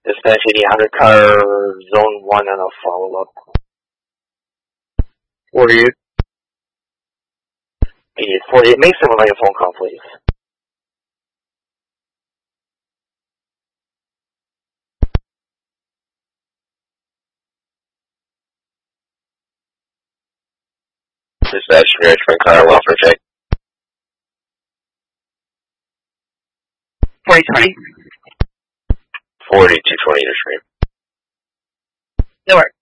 Dispatch 8000 car, zone 1 on a follow-up. 48. 48, make someone like a phone call, please. Dispatch Richmond car, welfare check. 4020. 4220 Stream. No work.